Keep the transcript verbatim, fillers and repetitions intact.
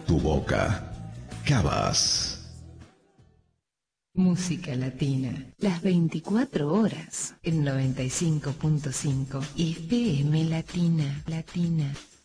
tu boca. Cabas. Música latina, las veinticuatro horas, el noventa y cinco punto cinco F M Latina, Latina.